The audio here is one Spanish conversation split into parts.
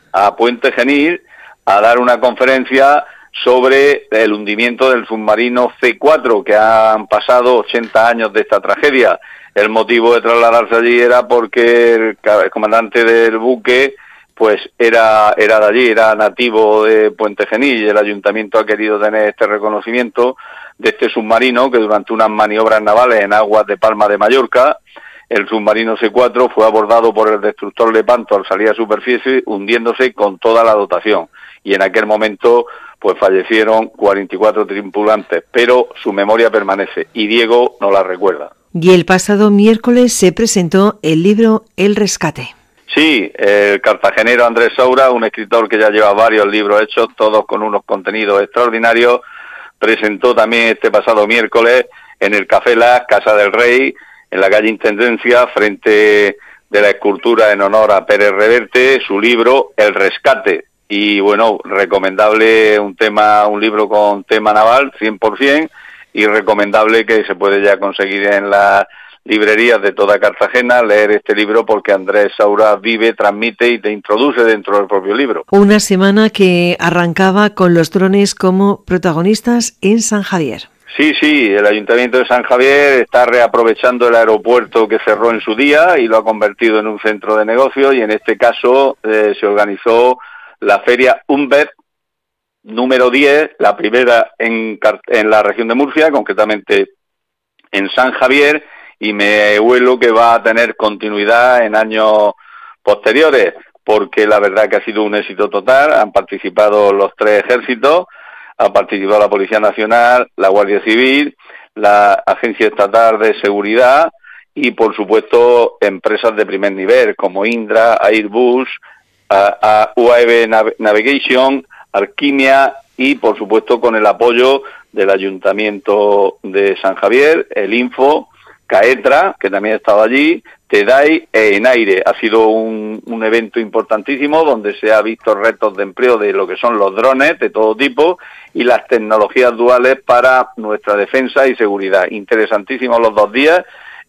a Puente Genil a dar una conferencia sobre el hundimiento del submarino C4, que han pasado 80 años de esta tragedia. El motivo de trasladarse allí era porque el comandante del buque pues era de allí, era nativo de Puente Genil, y el ayuntamiento ha querido tener este reconocimiento de este submarino que durante unas maniobras navales en aguas de Palma de Mallorca, el submarino C4 fue abordado por el destructor Lepanto al salir a superficie, hundiéndose con toda la dotación. Y en aquel momento pues fallecieron 44 tripulantes, pero su memoria permanece y Diego nos la recuerda. Y el pasado miércoles se presentó el libro El Rescate. Sí, el cartagenero Andrés Saura, un escritor que ya lleva varios libros hechos, todos con unos contenidos extraordinarios, presentó también este pasado miércoles en el Café Las, Casa del Rey, en la calle Intendencia, frente de la escultura en honor a Pérez Reverte, su libro El Rescate. Y bueno, recomendable un libro con tema naval, 100%, y recomendable que se puede ya conseguir en las librerías de toda Cartagena, leer este libro, porque Andrés Saura vive, transmite y te introduce dentro del propio libro. Una semana que arrancaba con los drones como protagonistas en San Javier. Sí, el Ayuntamiento de San Javier está reaprovechando el aeropuerto que cerró en su día y lo ha convertido en un centro de negocios, y en este caso se organizó la Feria Humbert número 10, la primera en la región de Murcia, concretamente en San Javier, y me huelo que va a tener continuidad en años posteriores, porque la verdad que ha sido un éxito total. Han participado los 3 ejércitos, ha participado la Policía Nacional, la Guardia Civil, la Agencia Estatal de Seguridad y, por supuesto, empresas de primer nivel como Indra, Airbus, UAV Navigation, Alquimia y, por supuesto, con el apoyo del Ayuntamiento de San Javier, el Info, Caetra, que también ha estado allí, TEDAI e Enaire. Ha sido un evento importantísimo donde se ha visto retos de empleo de lo que son los drones de todo tipo y las tecnologías duales para nuestra defensa y seguridad. Interesantísimos los 2 días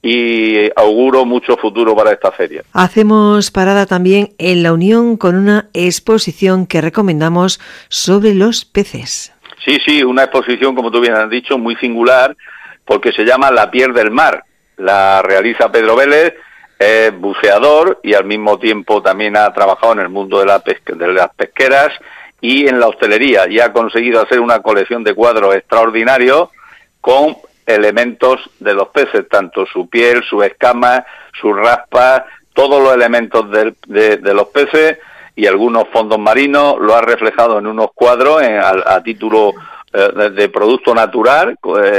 y auguro mucho futuro para esta feria. Hacemos parada también en La Unión con una exposición que recomendamos sobre los peces. Sí, una exposición, como tú bien has dicho, muy singular, porque se llama La piel del mar. La realiza Pedro Vélez, es buceador y al mismo tiempo también ha trabajado en el mundo de las pesqueras y en la hostelería, y ha conseguido hacer una colección de cuadros extraordinarios con elementos de los peces, tanto su piel, sus escamas, sus raspas, todos los elementos de los peces y algunos fondos marinos. Lo ha reflejado en unos cuadros a título de producto natural,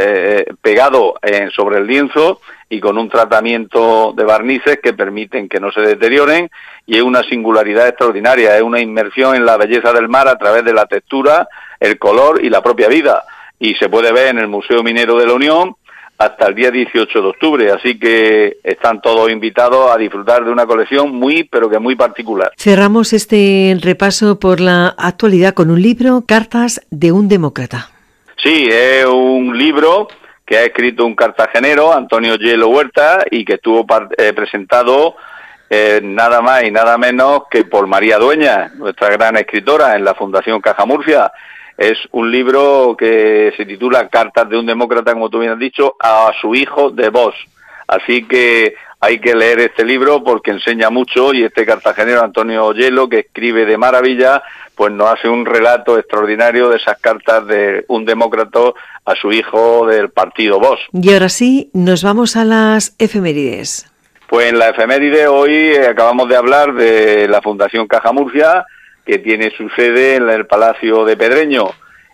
pegado sobre el lienzo y con un tratamiento de barnices que permiten que no se deterioren, y es una singularidad extraordinaria, es una inmersión en la belleza del mar a través de la textura, el color y la propia vida, y se puede ver en el Museo Minero de la Unión hasta el día 18 de octubre, así que están todos invitados a disfrutar de una colección muy particular. Cerramos este repaso por la actualidad con un libro, Cartas de un demócrata. Sí, es un libro que ha escrito un cartagenero, Antonio Yelo Huerta, y que estuvo presentado nada más y nada menos que por María Dueñas, nuestra gran escritora, en la Fundación Caja Murcia. Es un libro que se titula Cartas de un demócrata, como tú bien has dicho, a su hijo de voz. Así que hay que leer este libro porque enseña mucho, y este cartagenero Antonio Yelo, que escribe de maravilla, pues nos hace un relato extraordinario de esas cartas de un demócrata a su hijo del partido Vox. Y ahora sí, nos vamos a las efemérides. Pues en la efeméride hoy acabamos de hablar de la Fundación Caja Murcia, que tiene su sede en el Palacio de Pedreño.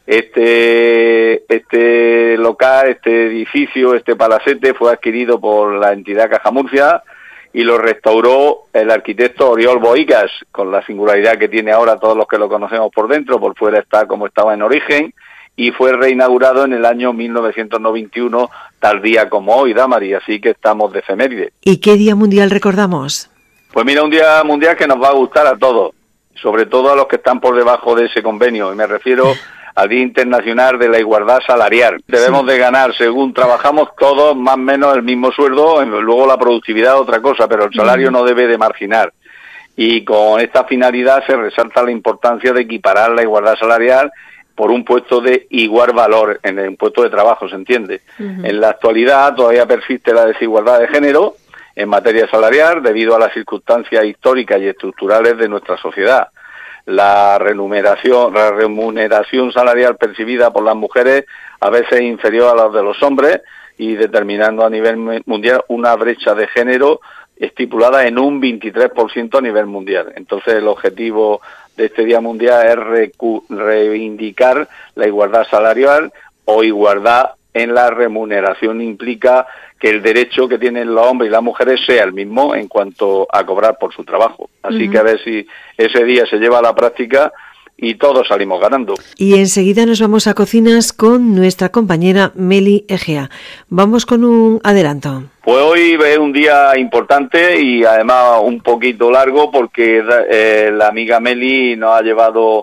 Este local, este edificio, este palacete fue adquirido por la entidad Caja Murcia y lo restauró el arquitecto Oriol Bohigas, con la singularidad que tiene ahora todos los que lo conocemos por dentro. Por fuera está como estaba en origen, y fue reinaugurado en el año 1991, tal día como hoy, Damari, así que estamos de efeméride. ¿Y qué día mundial recordamos? Pues mira, un día mundial que nos va a gustar a todos, sobre todo a los que están por debajo de ese convenio, y me refiero al Día Internacional de la Igualdad Salarial. Debemos de ganar, según trabajamos todos, más o menos el mismo sueldo, luego la productividad es otra cosa, pero el salario no debe de marginar. y con esta finalidad se resalta la importancia de equiparar la igualdad salarial por un puesto de igual valor en el puesto de trabajo, ¿se entiende? En la actualidad todavía persiste la desigualdad de género en materia salarial debido a las circunstancias históricas y estructurales de nuestra sociedad. La remuneración salarial percibida por las mujeres a veces es inferior a la de los hombres y determinando a nivel mundial una brecha de género estipulada en un 23% a nivel mundial. Entonces el objetivo de este Día Mundial es reivindicar la igualdad salarial o igualdad en la remuneración. Implica que el derecho que tienen los hombres y las mujeres sea el mismo en cuanto a cobrar por su trabajo. Así que a ver si ese día se lleva a la práctica y todos salimos ganando. Y enseguida nos vamos a cocinas con nuestra compañera Meli Egea. Vamos con un adelanto. Pues hoy es un día importante y además un poquito largo porque la amiga Meli nos ha llevado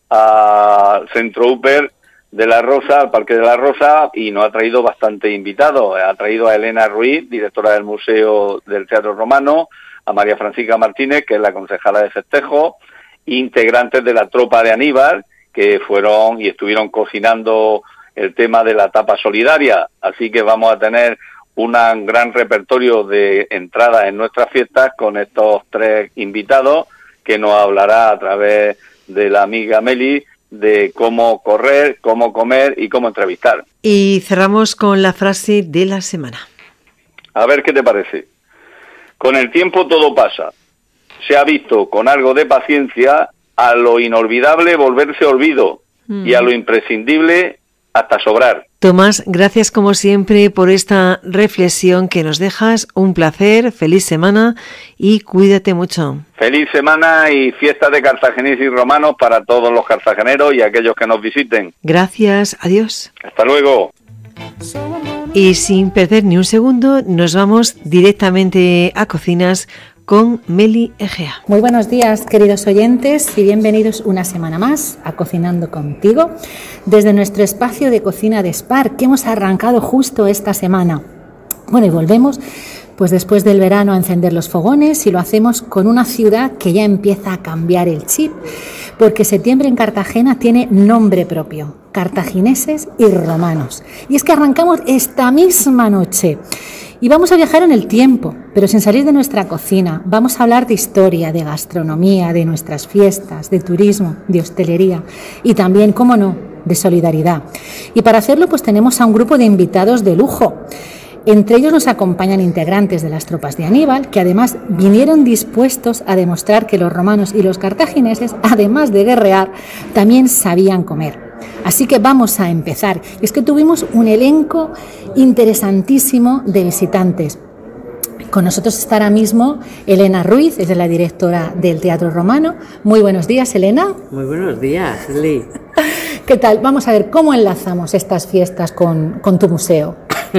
al Centro Upper de la Rosa, al Parque de la Rosa, y nos ha traído bastantes invitados. Ha traído a Elena Ruiz, directora del Museo del Teatro Romano, a María Francisca Martínez, que es la concejala de festejo, integrantes de la tropa de Aníbal, que fueron y estuvieron cocinando el tema de la tapa solidaria. Así que vamos a tener un gran repertorio de entradas en nuestras fiestas con estos 3 invitados, que nos hablará a través de la amiga Meli de cómo correr, cómo comer y cómo entrevistar. Y cerramos con la frase de la semana. A ver qué te parece. Con el tiempo todo pasa. Se ha visto con algo de paciencia a lo inolvidable volverse olvido y a lo imprescindible hasta sobrar. Tomás, gracias como siempre por esta reflexión que nos dejas. Un placer, feliz semana y cuídate mucho. Feliz semana y fiestas de cartagineses y romanos para todos los cartageneros y aquellos que nos visiten. Gracias, adiós. Hasta luego. Y sin perder ni un segundo, nos vamos directamente a cocinas con Meli Egea. Muy buenos días, queridos oyentes, y bienvenidos una semana más a Cocinando Contigo, desde nuestro espacio de cocina de Spar, que hemos arrancado justo esta semana. Bueno, y volvemos pues después del verano a encender los fogones, y lo hacemos con una ciudad que ya empieza a cambiar el chip, porque septiembre en Cartagena tiene nombre propio: cartagineses y romanos. Y es que arrancamos esta misma noche. Y vamos a viajar en el tiempo, pero sin salir de nuestra cocina. Vamos a hablar de historia, de gastronomía, de nuestras fiestas, de turismo, de hostelería y también, cómo no, de solidaridad. Y para hacerlo, pues tenemos a un grupo de invitados de lujo. Entre ellos nos acompañan integrantes de las tropas de Aníbal, que además vinieron dispuestos a demostrar que los romanos y los cartagineses, además de guerrear, también sabían comer. Así que vamos a empezar. Y es que tuvimos un elenco interesantísimo de visitantes. Con nosotros está ahora mismo Elena Ruiz, es la directora del Teatro Romano. Muy buenos días, Elena. Muy buenos días, Lee. ¿Qué tal? Vamos a ver cómo enlazamos estas fiestas con tu museo.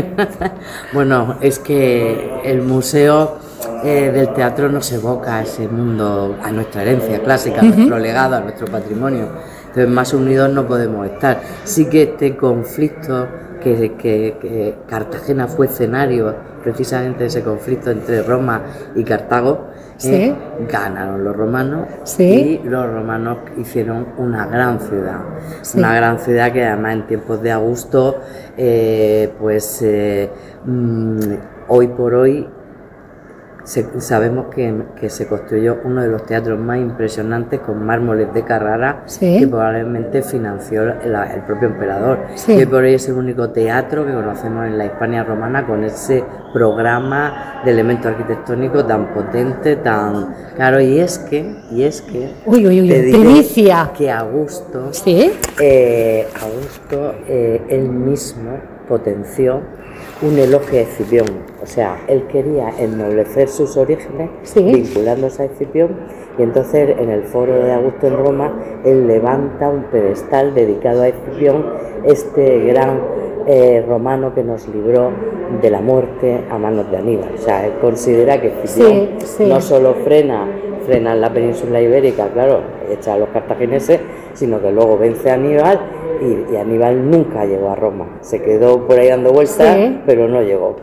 Bueno, es que el museo del teatro nos evoca a ese mundo, a nuestra herencia clásica, a nuestro legado, a nuestro patrimonio. Entonces, más unidos no podemos estar. Sí que este conflicto, que Cartagena fue escenario, precisamente ese conflicto entre Roma y Cartago, ¿sí? Ganaron los romanos, ¿sí? Y los romanos hicieron una gran ciudad, ¿sí? Una gran ciudad que además en tiempos de Augusto, hoy por hoy sabemos que se construyó uno de los teatros más impresionantes con mármoles de Carrara, ¿sí? Que probablemente financió el propio emperador. Sí. Y hoy por hoy es el único teatro que conocemos en la Hispania romana con ese programa de elementos arquitectónicos tan potente, tan claro. Y es que primicia, que Augusto, ¿sí? Él mismo potenció un elogio a Escipión, o sea, él quería ennoblecer sus orígenes, ¿sí? Vinculándose a Escipión, y entonces en el foro de Augusto en Roma él levanta un pedestal dedicado a Escipión, este gran romano que nos libró de la muerte a manos de Aníbal. O sea, él considera que Escipión no solo frena en la península ibérica, claro, echa a los cartagineses, sino que luego vence a Aníbal, y Aníbal nunca llegó a Roma, se quedó por ahí dando vueltas, sí, pero no llegó.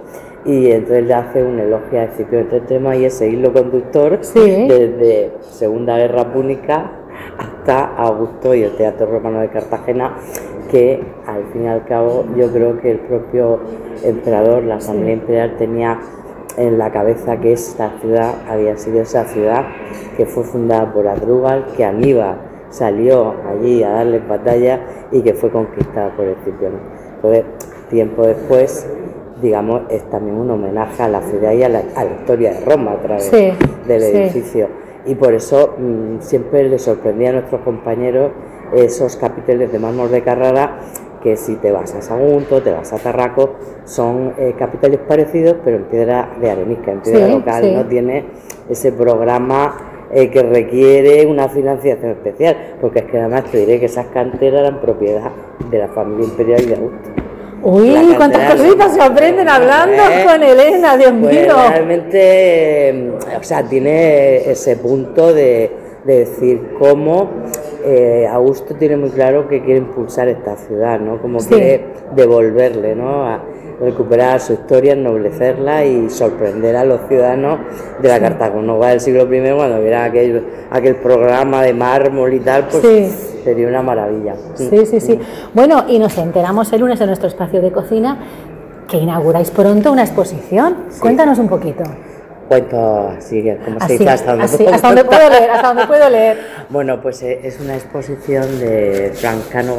y entonces le hace un elogio a Escipión. Entonces tenemos ahí ese hilo conductor desde Segunda Guerra Púnica hasta Augusto y el Teatro Romano de Cartagena, que al fin y al cabo yo creo que el propio emperador, la Asamblea Imperial, tenía en la cabeza que esta ciudad había sido esa ciudad que fue fundada por Asdrúbal, que Aníbal salió allí a darles batalla y que fue conquistada por Escipión. Entonces, tiempo después, digamos, es también un homenaje a la ciudad y a la historia de Roma a través del edificio. Y por eso siempre les sorprendía a nuestros compañeros esos capiteles de mármol de Carrara, que si te vas a Sagunto, te vas a Tarraco, son capiteles parecidos, pero en piedra de arenisca, en piedra local, no tiene ese programa que requiere una financiación especial, porque es que además te diré que esas canteras eran propiedad de la familia imperial y de Augusto. Uy, cuántas cositas se aprenden hablando con Elena, Dios mío. Realmente, o sea, tiene ese punto de decir cómo Augusto tiene muy claro que quiere impulsar esta ciudad, ¿no? Como quiere devolverle, ¿no? A recuperar su historia, ennoblecerla y sorprender a los ciudadanos de la Cartago Nova del siglo I, cuando viera aquel programa de mármol y tal, pues sería una maravilla. Sí. Bueno, y nos enteramos el lunes en nuestro espacio de cocina que inauguráis pronto una exposición. Cuéntanos un poquito. Cuento así, como se dice, hasta donde puedo leer. Bueno, pues es una exposición de Francano,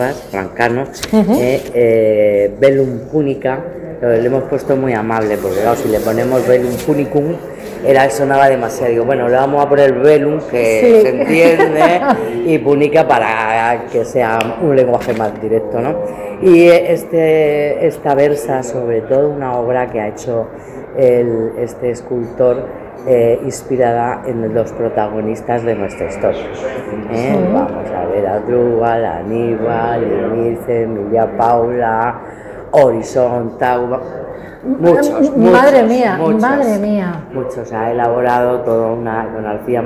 Velum Punica. Le hemos puesto muy amable, porque claro, si le ponemos Velum Punicum, sonaba demasiado. Digo, bueno, le vamos a poner Velum, que se entiende, y Punica para que sea un lenguaje más directo, ¿no? Y esta versa sobre todo una obra que ha hecho este escultor inspirada en los protagonistas de nuestra historia. Vamos a ver a Asdrúbal, Aníbal, Inice, Emilia Paula, Horizontal, muchos. Madre mía. Muchos. Ha elaborado toda con arcilla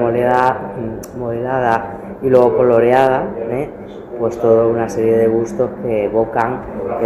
modelada y luego coloreada, pues toda una serie de bustos que evocan,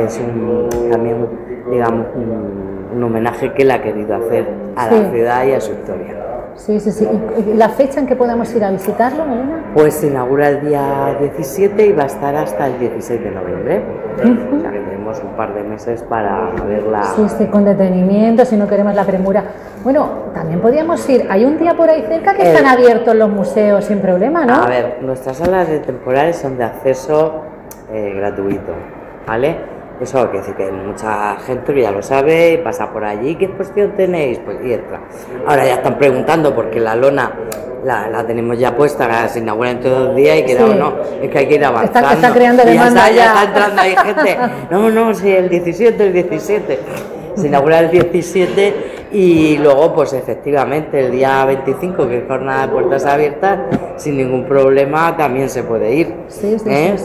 también digamos un homenaje que él ha querido hacer a la ciudad y a su historia. Sí. ¿Y la fecha en que podamos ir a visitarlo, Elena? Pues se inaugura el día 17 y va a estar hasta el 16 de noviembre. O sea que tenemos un par de meses para verla. Sí, con detenimiento, si no queremos la premura. Bueno, también podríamos ir. Hay un día por ahí cerca que están abiertos los museos sin problema, ¿no? A ver, nuestras salas de temporales son de acceso gratuito, ¿vale? Eso quiere decir que mucha gente ya lo sabe y pasa por allí. ¿Qué exposición tenéis? Pues y entra. Ahora ya están preguntando porque la lona la tenemos ya puesta, se inaugura en todos los días y queda no, es que hay que ir avanzando. Está creando demanda ya está entrando ahí gente. No, sí, el 17. Se inaugura el 17 y luego pues efectivamente el día 25, que es jornada de puertas abiertas, sin ningún problema también se puede ir. Sí.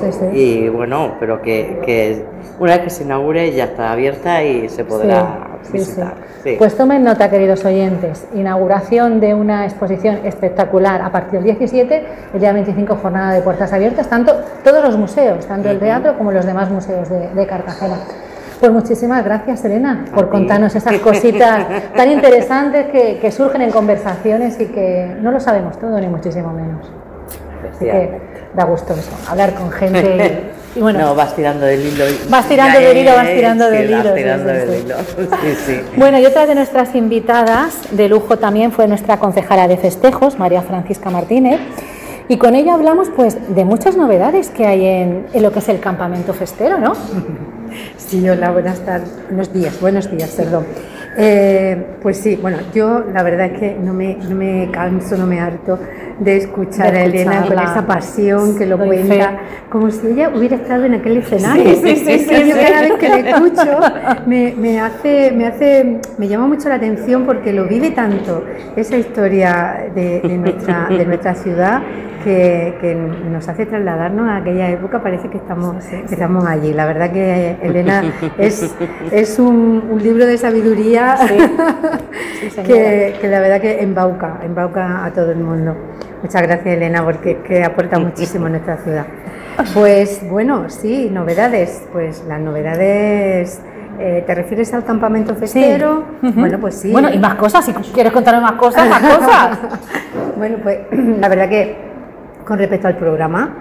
Y bueno, pero que una vez que se inaugure ya está abierta y se podrá visitar. Sí. Pues tomen nota, queridos oyentes, inauguración de una exposición espectacular a partir del 17, el día 25 jornada de puertas abiertas, todos los museos, tanto el teatro como los demás museos de Cartagena. Pues muchísimas gracias, Elena, por contarnos esas cositas tan interesantes que surgen en conversaciones y que no lo sabemos todo, ni muchísimo menos. Así que da gusto eso, hablar con gente y bueno. No, vas tirando del hilo. Vas tirando del hilo. Sí. Bueno, y otra de nuestras invitadas de lujo también fue nuestra concejala de festejos, María Francisca Martínez. Y con ella hablamos pues de muchas novedades que hay en lo que es el campamento festero, ¿no? Sí, hola, buenos días, perdón. Pues sí, bueno, yo la verdad es que no me canso, no me harto de escuchar a Elena con esa pasión que lo cuenta, como si ella hubiera estado en aquel escenario. Sí. Yo cada vez que le escucho me llama mucho la atención porque lo vive tanto, esa historia de nuestra ciudad, que nos hace trasladarnos a aquella época, parece que estamos allí. La verdad que Elena es un libro de sabiduría que la verdad que embauca a todo el mundo. Muchas gracias, Elena, porque que aporta muchísimo a nuestra ciudad. Pues bueno, sí, novedades. Pues las novedades ¿Te refieres al campamento festero? Sí. Bueno, pues sí. Bueno, y más cosas, si quieres contarme más cosas, más cosas. Bueno, pues la verdad que con respecto al programa,